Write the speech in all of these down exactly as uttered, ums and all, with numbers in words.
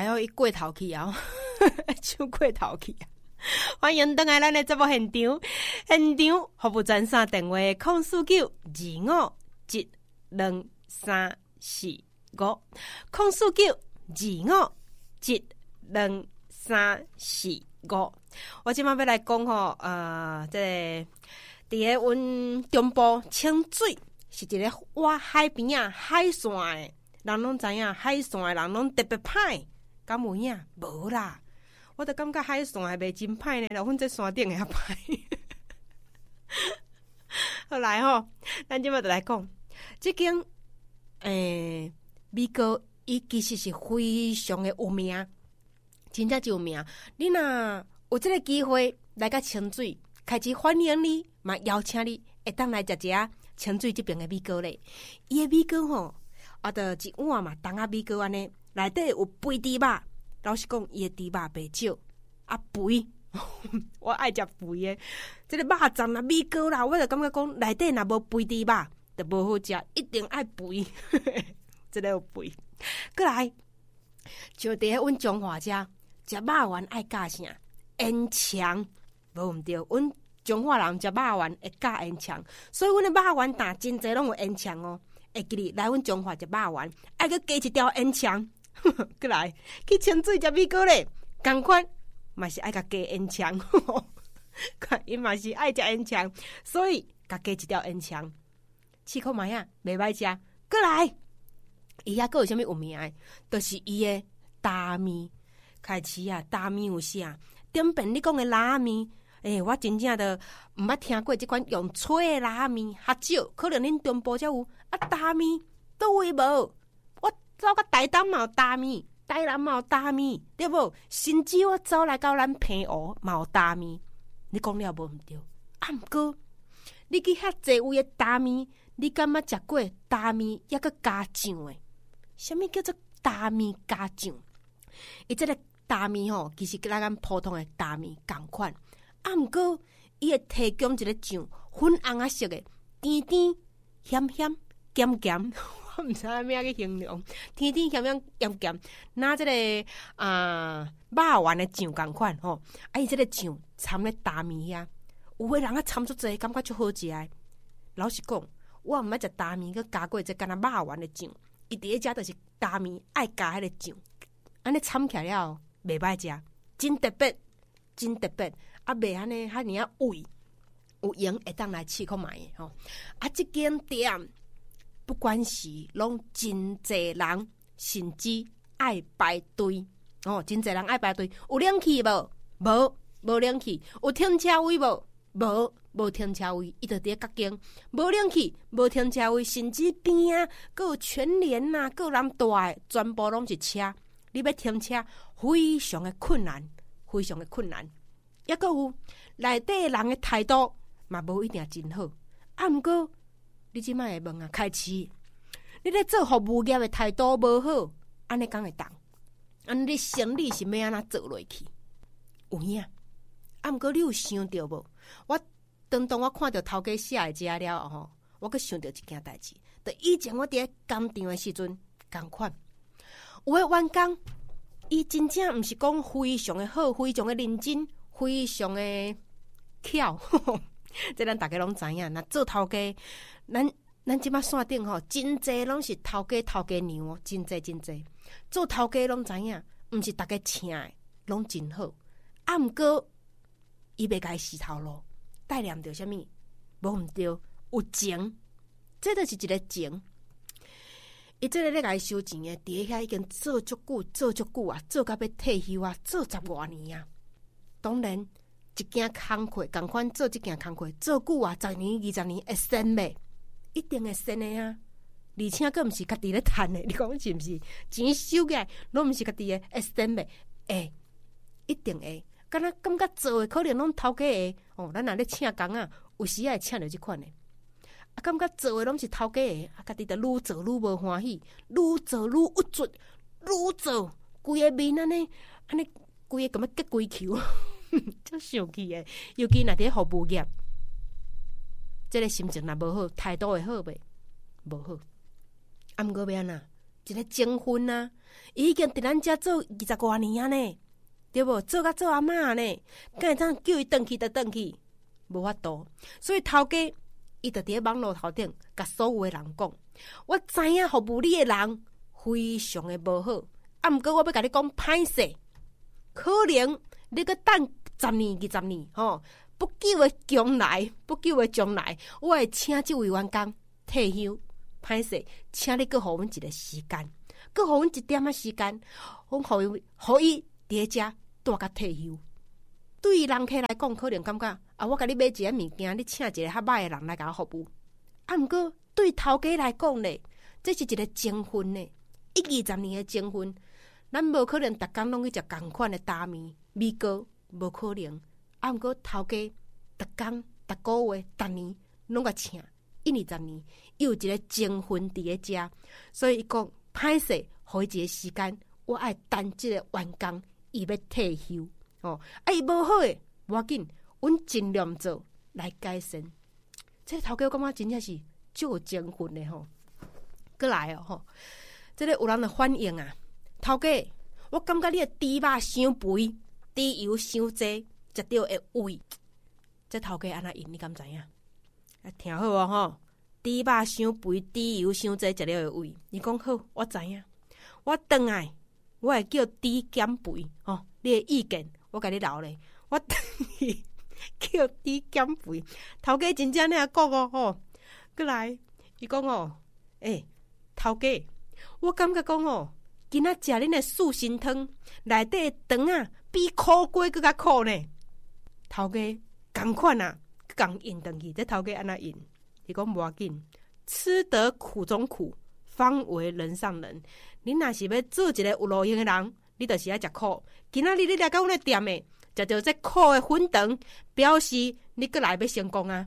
哎呦，伊过头去啊，手过头去啊！欢迎登来咱的节目现场，现场服务专线电话零四九二五一两三四五，零四九二五一两三四五。我今晚要来讲吼，呃，这伫咧阮中部清水是一个挖海边啊海线的，人拢知影海线的人拢特别歹，敢有影？无啦。我就感觉海线还袂真歹呢，老阮这山顶的较歹。好来吼，咱即摆就来讲，即间诶米糕，伊其实是非常的有名，真正就有名。你若有即个机会来到清水，开始欢迎你，嘛邀请你会当来食食清水这边的米糕咧。伊的米糕吼，啊，着一碗嘛，当啊米糕安尼，内底有肥猪肉。老实讲，伊的猪肉袂少，啊肥，我爱食肥的。即个肉粽啦、米糕啦，我就感觉讲内底若无肥猪肉，就无好食，一定爱肥。即个有肥。过来，就伫咧阮中华遮食肉圆爱加啥？烟肠，无毋对，阮中华人食肉圆会加烟肠，所以阮的肉圆担真侪拢有烟肠哦。会记哩来阮中华食肉圆，爱佮加一条烟肠。过来去清水食米糕咧，同款嘛是爱甲加烟肠，看伊嘛是爱食烟肠，所以甲加一条烟肠，试看卖啊，袂歹食。过来，伊遐佫有啥物有名诶？就是伊诶大面，开始啊，大面有啥？点变你讲诶拉面，诶、欸，我真正都毋捌听过即款用吹诶拉面，较少，可能恁中部才有啊。大面倒位无？走到台东嘛有大面，台南嘛有大面，对无？甚至我走来到咱平湖嘛有大面，你讲了无毋对？啊，毋过你去遐济位的大面，你敢捌食过大面抑个加酱的？什么叫做大面加酱？伊即个大面吼，其实跟咱普通的大面同款，啊，毋过伊会提供一个酱，粉红啊色的，甜甜、咸咸、咸咸。我毋知影咩去形容，甜甜咸咸咸咸，拿即、这个啊肉圆的酱共款吼，啊伊即个酱掺咧大面遐，有个人啊掺足济，感觉足好食诶。老实讲，我毋捌食大面，佮加过即干若肉圆的酱，伊第一只就是大面爱加迄个酱，安尼掺起来了袂歹食，真特别，真特别，啊袂安尼遐尔啊味，有闲会当来试看卖诶吼。啊，即间店。不管是拢真侪人，甚至爱排队哦，真侪人爱排队。有冷气无？无，无冷气。有停车位无？无，无停车位。伊就伫咧角间，无冷气，无停车位，甚至边啊，佫有全联呐，佫有人大诶，全部拢是车。你要停车，非常的困难，非常的困难。抑佫有内底人的态度嘛，无一定真好。啊，毋过。你即摆会问啊，开始，你咧做服务业的态度无好，安尼讲会当？安尼生理是要安怎做落去？有影？啊，毋过你有想到无？我当当我看到头家写的遮了吼，我佮想到一件代志。就以前我伫咧工厂的时阵，共款有诶员工，伊真正毋是讲非常的好，非常的认真，非常的巧。这咱大家拢知影，那做头家，咱咱即摆线顶吼，真济拢是头家头家娘哦，真济真济。做头家拢知影，毋是大家请的，拢真好。啊，毋过伊袂甲伊死头路，带念着啥物？无毋对，有情，这就是一个情。伊这个咧甲伊收钱的，伫遐已经做足久，做足久啊，做到要退休啊，做十外年啊。当然。一件工课，共款做一件工课，做久啊，十年、二十年会升袂？一定会升的啊！而且佫毋是家己咧趁的，你讲是毋是？钱收起来，拢毋是家己的，会升袂？会，一定会。敢若感觉做的可能拢头家的哦，咱若咧请工啊，有时也会请着即款的。啊，感觉做的拢是头家的，啊，家己着愈做愈无欢喜，愈做愈郁卒，愈做规个面安尼，安尼规个感觉结规球。足生气诶！尤其若伫服务业，即、这个心情若无好，态度会好袂？无好。啊，毋过要安怎？ 一个情分啊，伊已经伫咱遮做二十多年啊呢，对无？做甲做阿嬷呢，敢会当叫伊转去就转去，无法度。所以头家伊就伫咧网络头顶，甲所有诶人讲：我知影服务你诶人非常诶无好，啊，毋过我要甲你讲歹势，可能你搁等十年、二十年，吼，不久诶将来，不久诶将来，我会请即位员工退休。歹势，请你搁互阮一个时间，搁互阮一点仔时间，阮互伊，互伊伫遮住甲退休。对于人客来讲，可能感觉啊，我甲你买一个物件，你请一个较歹诶人来甲我服务。啊，毋过对头家来讲咧，这是一个情分呢，一二十年诶情分，咱无可能逐工拢去食共款诶大面、米糕，无可能。啊，毋过头家逐工、逐个月、逐年拢甲请。一二十年，伊有一个情分伫咧遮，所以伊讲歹势，互伊一个时间，我爱等即个员工伊要退休哦。啊，伊无好诶，无要紧，阮尽量做来改善。这个头家我感觉真正是足有情分诶吼。过来哦吼，这个有人就反映啊，头家，我感觉你诶猪肉伤肥，猪油伤济，食着会胃。这头家安那因，你敢知影？啊，听好哦吼，猪肉伤肥，猪油伤济，食了会胃。伊讲好，我知影。我转来，我会叫猪减肥吼。你的意见，我甲你留咧。我转去叫猪减肥，头家真正那讲哦吼。过来，伊讲哦，诶、欸，头家，我感觉讲哦，今仔食恁的素心汤，内底肠啊比苦瓜更较苦呢。头家共款啊。讲印转去，这头家安那印，伊讲无要紧，吃得苦中苦，方为人上人。你若是要做一个有路用的人，你就是爱食苦。今仔日你来到阮的店诶，食到这苦的粉肠，表示你过来要成功啊！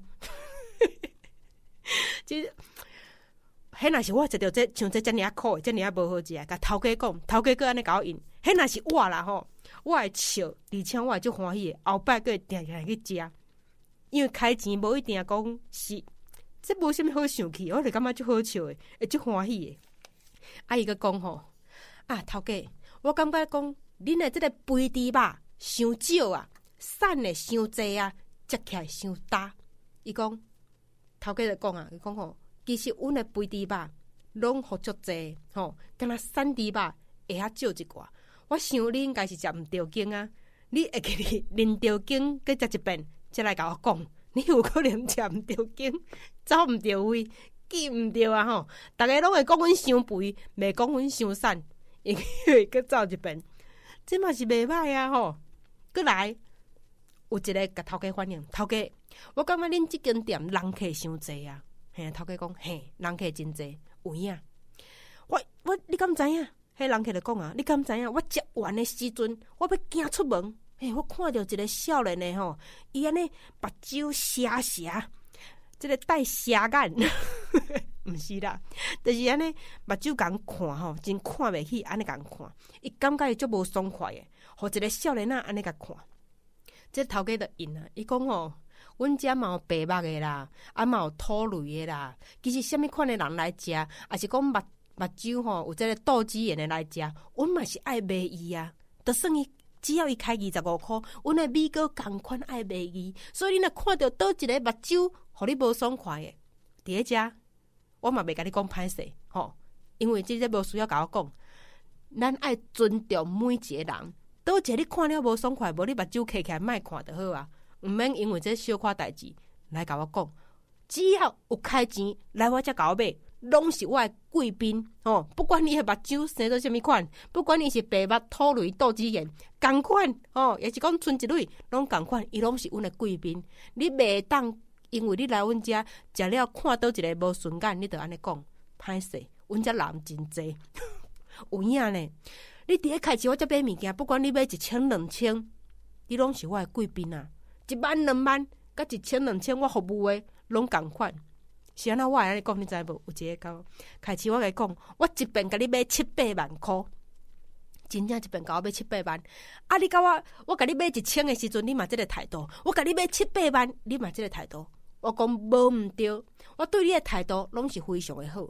即迄若是我食到这像这遮尔啊苦，遮尔啊无好食，甲头家讲，头家佫安尼甲我印。迄若是我啦吼，我会笑，而且我会足欢喜的，后摆佫会定定去食。因为开钱无一定讲是，这无啥物好想去，我就感觉足好笑诶，会足欢喜诶。啊，伊个讲吼，啊头家，我感觉讲恁诶即个肥猪肉伤少啊，瘦诶伤济啊，食起来伤大。伊讲头家就讲啊，伊讲吼，其实阮诶肥猪肉拢好足济吼，敢若瘦猪肉会较少一寡。我想你应该是食毋着经啊，你会记哩啉着经，佮食一遍。再来甲我讲，你有可能食毋着经，走毋着位，记毋着啊吼！逐个拢会讲阮伤肥，袂讲阮伤瘦，因为佮走一遍，这嘛是袂歹啊吼！过来有一个甲头家反映，头家，我感觉恁即间店人客伤济啊！嘿，头家讲，嘿，人客真济，有影。我我，你敢知影？迄人客就讲啊，你敢知影？我食完的时阵，我要行出门。诶、欸，我看到一个少年的吼，伊安尼目睭斜斜，即、这个带瞎眼，毋是啦，就是安尼目睭共看吼，真看袂起，安尼共看，伊感觉伊足无爽快诶，互一个少年仔安尼甲看，这头家就因啊，伊讲吼，阮遮嘛有白目诶啦，啊嘛有土雷诶啦，其实啥物款诶人来食，也是讲目目睭吼有即个斗鸡眼诶来食，阮嘛是爱买伊啊，就算伊。只要伊开二十五箍，阮诶米糕共款爱卖伊，所以你若看到倒一个目睭，互你无爽快诶，伫咧遮，我嘛袂甲你讲歹势吼，因为即个无需要甲我讲，咱爱尊重每一个人，倒一个你看了无爽快，无你目睭开起来莫看就好啊，毋免因为这小可代志来甲我讲，只要有开钱来我遮甲我买。拢是我的贵宾哦，不管你的目睭生做什么款，不管你是白目、土雷、斗鸡眼，同款哦，也是讲剩一类，拢同款，伊拢是阮的贵宾。你袂当因为你来阮遮食了看到一个无顺眼，你就安尼讲歹势，阮遮人真济，有影呢。你伫咧开市我遮买物件，不管你买一千两千，你拢是我的贵宾啊！一万两万，甲一千两千，我服务的拢同款。是安那我会安尼讲，你知无？有一个到开始我甲伊讲，我一遍甲你买七八万箍，真正一遍甲我买七八万。啊，你甲我，我甲你买一千的时阵，你嘛即个态度；我甲你买七八万，你嘛即个态度。我讲无毋对，我对你的态度拢是非常的好，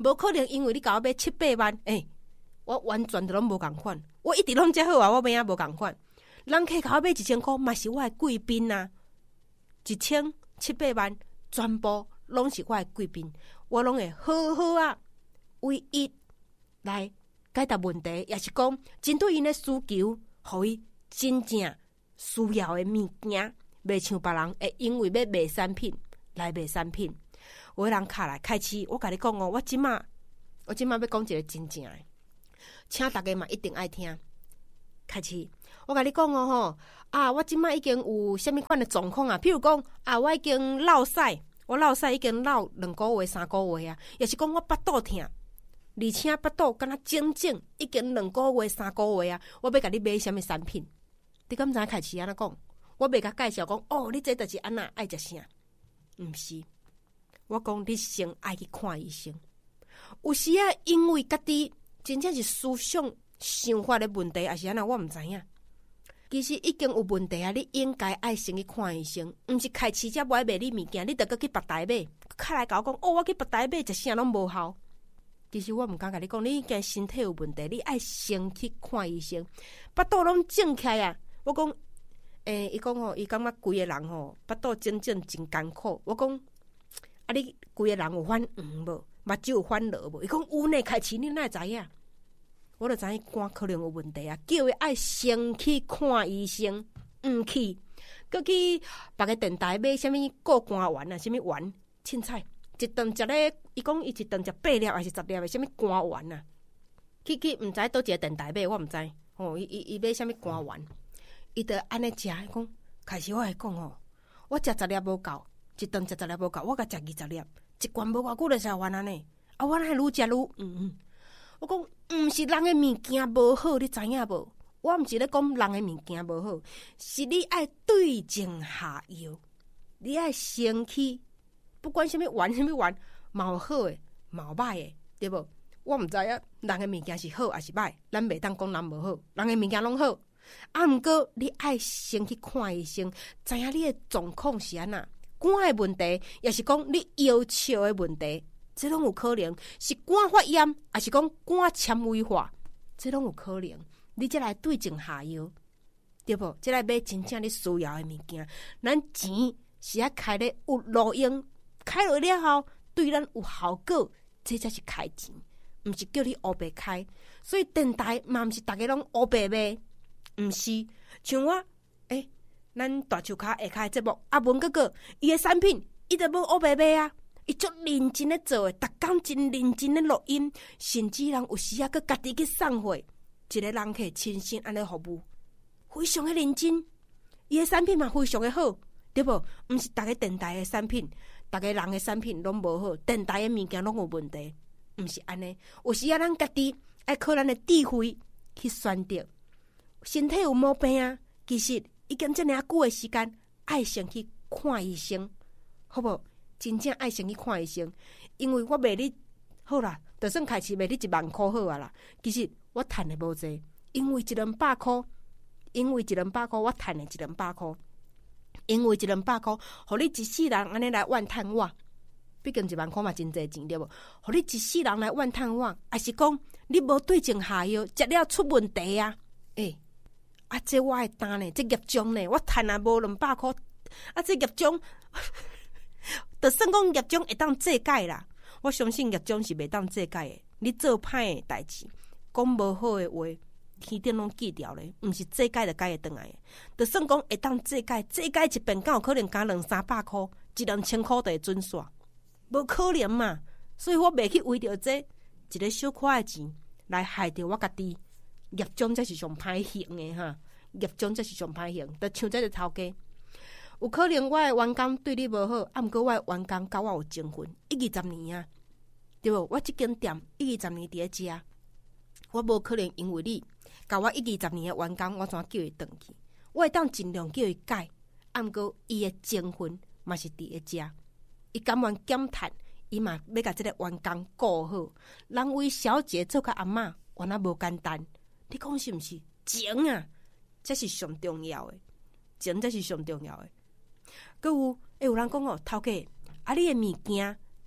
无可能因为你甲我买七八万，诶、欸，我完全都拢无共款，我一直拢遮好啊，我买啊无共款。人客甲我买一千箍，嘛是我的贵宾啊，一千七八万，全部拢是我的贵宾，我拢会好好啊，唯一来解答问题，也是讲针对因的需求，互伊真正需要的物件，袂像别人会因为要卖产品来卖产品。有的人卡来开始，我甲你讲哦，我即马我即马要讲一个真正的，请大家嘛一定爱听。开始，我甲你讲哦吼，啊，我即马已经有啥物款的状况啊？譬如讲啊，我已经落屎，我落屎已经落两个月、三个月啊，也是讲我腹肚痛。而且腹肚敢若整整已经两个月、三个月啊！我要甲你买什么产品？你敢知影开始安怎讲？我袂甲介绍讲哦，你这就是安那爱食啥？毋是，我讲你先爱去看医生。有时啊，因为家己真正是思想想法的问题，还是安那我毋知影。其实已经有问题啊！你应该爱先去看医生，毋是开始才买卖你物件，你得搁去别台买，卡来甲我讲哦，我去别台买食啥拢无效。其实我毋敢甲你讲，你已经身体有问题，你爱先去看医生。腹肚拢肿起来啊！我讲，诶、欸，伊讲吼，伊感觉规个人吼，腹肚整整真艰苦。我讲，啊，你规个人有反黄无？目睭有反落无？伊讲有呢，开始你哪会知影？我就知影肝可能有问题啊，叫伊爱先去看医生，毋去，搁去别个电台买啥物过肝丸啊，啥物丸凊彩。一顿食咧，伊讲伊一顿食八粒还是十粒的啥物肝丸啊？去去，毋知倒一个电台买，我毋知。哦，伊伊伊买啥物肝丸？伊着安尼食，伊讲开始我会讲哦，我食十粒无够，一顿食十粒无够，我甲食二十粒，一罐无偌久就食完安尼。啊，我哪会愈食愈嗯嗯。我讲毋是人的物件无好，你知影无？我毋是咧讲人的物件无好，是你爱对症下药，你爱先去。不管什么丸什么丸，嘛有好诶，嘛有歹诶，对无？我毋知影人诶物件是好还是歹，咱袂当讲人无好，人诶物件拢好。啊，毋过你爱先去看医生，知影你诶状况是安那，肝诶问题，也是讲你腰笑诶问题，这拢有可能是肝发炎，还是讲肝纤维化，这拢有可能。你才来对症下药，对无？才来买真正你需要诶物件，咱钱是爱开咧有路用。开落了后，对咱有效果，这才是开钱，毋是叫你黑白开。所以电台嘛，毋是大家拢黑白卖，毋是像我，诶、欸，咱大树骹下骹节目，阿文哥哥，伊诶产品，伊就无黑白卖啊，伊足认真咧做诶，逐工真认真咧录音，甚至人有时啊，佮家己去送货，一个人客亲身安尼服务，非常诶认真。伊诶产品嘛，非常诶好，对无？毋是逐个电台诶产品。逐个人的产品拢无好，电台的物件拢有问题，毋是安尼。有时啊，咱家己爱靠咱的智慧去选择。身体有毛病啊，其实已经这么久的时间，爱先去看医生，好无？真正爱先去看医生，因为我卖你好啦，就算开始卖你一万块好啊啦。其实我赚的无济，因为一两百块，因为一两百块，我赚的一两百块。因为一两百块，互你一世人安尼来怨叹我，毕竟一万块嘛真侪钱对无？互你一世人来怨叹我，还是讲你无对症下药，食了出问题啊？诶、欸，啊，这我会担呢，这业障呢，我赚啊无两百块，啊，这业障，就算讲业障会当制解啦，我相信业障是袂当制解的。你做歹的代志，讲无好的话。天顶拢记掉咧，毋是这解就解会转来的。就算讲会当这解，这解一遍，敢有可能加两三百箍，一两千箍就会准煞，无可能嘛。所以我袂去为着这一个小块的钱来害着我家己。业障才是上歹行的哈，业障才是上歹行。就像这个头家，有可能我的员工对你无好，啊，毋过我的员工甲我有情分，一二十年啊，对无？我即间店一二十年伫咧食，我无可能因为你。甲我一二十年的员工，我怎叫伊转去？我会当尽量叫伊改，啊，毋过伊的情分嘛是伫咧遮，伊甘愿减碳，伊嘛要甲即个员工顾好。人为小姐做甲阿嬷，原来无简单。你讲是毋是？情啊，这是上重要的，情这是上重要的。搁有，诶、欸，有人讲哦，头家，啊，你的物件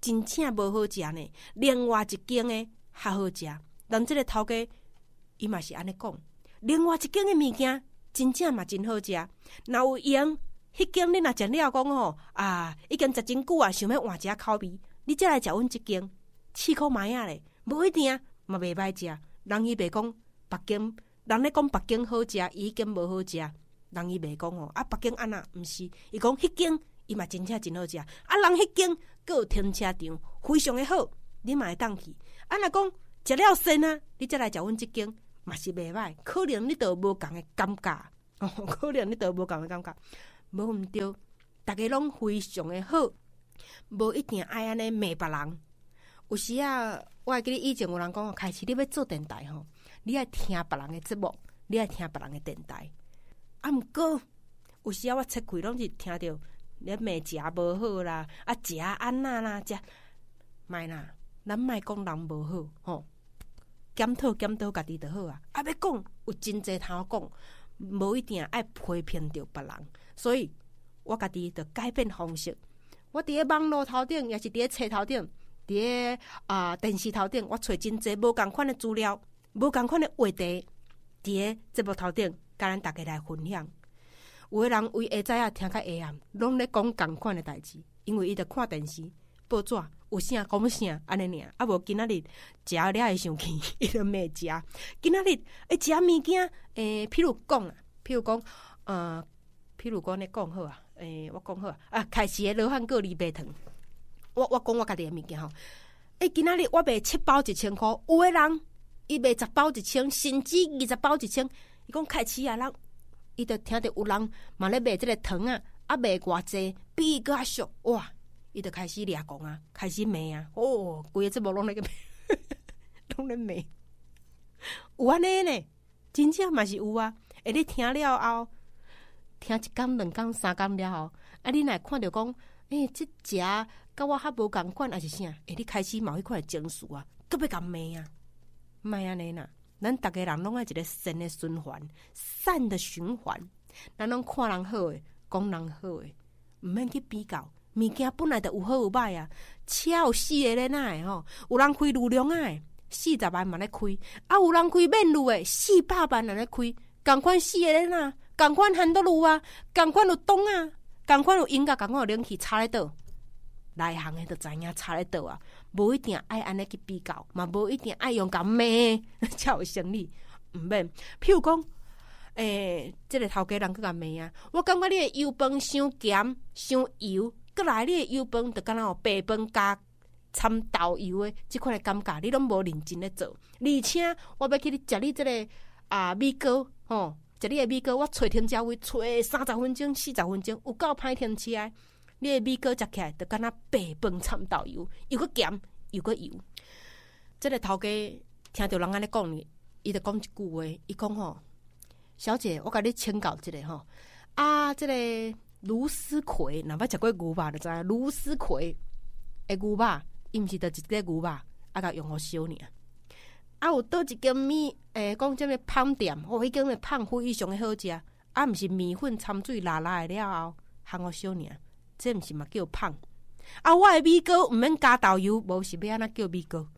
真正无好食呢，另外一间的较好食。咱即个头家伊嘛是安尼讲，另外一间的物件真正嘛真好食。若有用，迄间你若食了讲吼啊，已经食真久啊，想要换一下口味，你再来食阮即间，试看卖啊咧，无一定嘛袂歹食。人伊袂讲别间，人咧讲别间好食，伊迄间无好食。人伊袂讲吼啊，别间安那毋是，伊讲迄间伊嘛真正真好食。啊，人迄间佫有停车场，非常的好，你嘛会当去。啊，若讲食了先啊，你再来食阮即间嘛是袂歹。可能你都无共的感觉，哦，可能你都无共的感觉。无毋对，逐个拢非常的好，无一定爱安尼骂别人。有时啊，我会记得以前有人讲，开始你要做电台吼，你爱听别人的节目，你爱听别人的电台。啊，毋过有时啊，我切开拢是听着你骂食无好啦，啊食安那啦，食莫啦，咱莫讲人无好吼，检讨检讨家己就好啊。啊，要讲有真济通讲，无一定爱批评着别人。所以我家己着改变方式。我伫咧网络头顶，也是伫咧册头顶，伫咧啊电视头顶，我找真济无共款的资料，无共款的话题，伫咧节目头顶，甲咱大家来分享。有的人为下早啊听较下暗，拢咧讲共款的代志，因为伊着看电视、报纸，有啥讲啥安尼尔。啊，无今仔日食了会生气，伊着骂食。今仔日诶食物件，诶，譬如讲啊，譬如讲，呃。譬如讲咧讲好啊，诶、欸，我讲好啊，啊，开始诶罗汉果梨白糖，我我讲我家己诶物件吼，诶、欸，今仔日我卖七包一千块，有诶人伊卖十包一千，甚至二十包一千，伊讲开始啊，人伊着听着有人嘛咧卖即个糖啊，啊卖偌济，比伊搁较俗，哇，伊着开始掠讲啊，开始骂啊，哦，规个节目拢咧个，拢咧骂，有安尼呢，真正嘛是有啊，诶，你听了后。听一工、两工、三工了后，啊，你若看到讲，诶、欸，即食甲我较无共款，还是啥？诶、欸，你开始某迄款情绪啊，搁要甲骂啊，莫安尼啦。咱逐个人拢爱一个善的循环，善的循环。咱拢看人好诶，讲人好诶，毋免去比较。物件本来就有好有歹啊，车有四个咧哪诶吼，有人开流量诶，四十万嘛咧开，啊，有人开免路诶，四百万人咧开，共款四个咧哪？共款很多路啊，共款有灯啊，共款有音乐，共款有冷气，差咧倒。内行诶，就知影差咧倒啊。无一定爱安尼去比较，嘛无一定爱用甲骂才有生理。毋免，譬如讲，诶、欸，即、這个头家人去甲骂啊。我感觉你诶油饭伤咸、伤油，过来你诶油饭就敢若有白饭加掺豆油诶，即款诶感觉你拢无认真咧做。而且我要去你食你即、這个啊米糕吼。食你的米糕，我找停车位，找三十分鐘、四十分鐘，有夠歹停車的。你的米糕食起來，就敢若白飯摻豆油，又個鹹又個油。這個頭家聽到人安尼講，伊就講一句話，伊講吼，小姐，我甲你請教一個吼，啊，這個盧絲葵，若捌食過牛肉就知，盧絲葵的牛肉，伊毋是就一個牛肉，啊，甲用互燒爾。啊，有倒一間米，誒，講這個芳店，哦，迄間的芳非常的好食，啊，毋是米粉摻水拉拉的了後，烘互燒爾，這毋是嘛叫芳。啊，我的米糕毋免加豆油，無是要安怎叫米糕？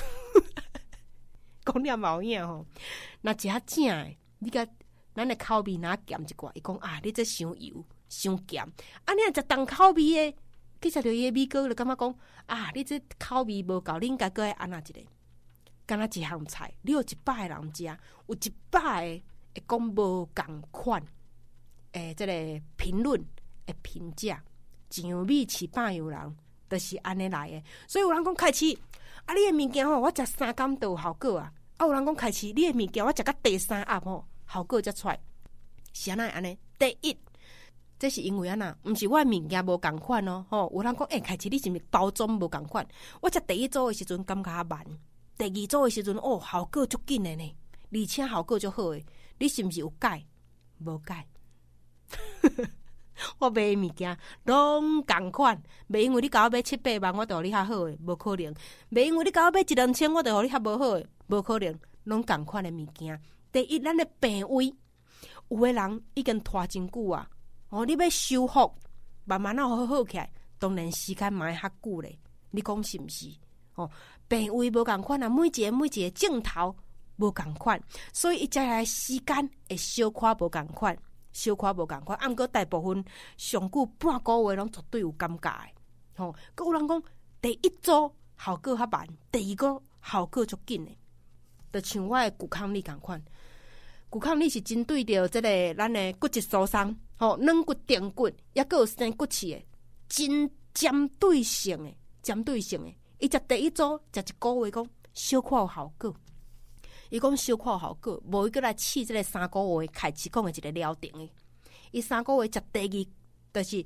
講了嘛有影吼，若食正的，你甲咱的口味若鹹一寡，伊講啊，你這傷油傷鹹，啊，你若食重口味的，去食着伊的米糕，就感覺講啊，你這口味無夠，你應該擱愛安怎一個？敢若一項菜，你有一百個人食，有一百個會講無共款，誒，即個評論會評價，上米飼百樣人，就是安尼來的。所以有人講開始，啊，你誒物件吼，我食三工都有效果啊。啊，有人講開始，你誒物件我食到第三盒吼，效果才出來。是安尼安尼，第一，這是因為安那，毋是我誒物件無共款哦。吼，有人講，誒、欸，開始你是毋是包裝無共款？我食第一組誒時陣感覺較慢。第二組的時陣，哦，效果足緊的呢，而且效果足好的。你是毋是有改？無改。我賣物件攏共款，袂因為你甲我買七八萬，我就互你較好的，無可能。袂因為你甲我買一兩千，我就互你較無好的，無可能。攏共款的物件。第一，咱的病位，有的人已經拖真久啊。哦，你要修復，慢慢啊好好起來，當然時間嘛會較久咧。 你讲是毋是？哦，病位无共款啊，每一个每一个镜头无共款，所以伊接下来时间会小可无共款，小可无共款。啊，毋过大部分上久半个月拢绝对有感觉的。吼、哦，佮有人讲第一周效果较慢，第二个效果足紧的，就像我的骨抗力共款。骨抗力是针对着即个咱的骨质疏松，吼、软骨、硬骨，抑佫有生骨刺的，真针对性的，针对性的。伊食第一组，食一个月，讲小可有效果。伊讲小可有效果，无伊佫来试即个三个月开始讲的一个疗程的。伊三个月食第二，就是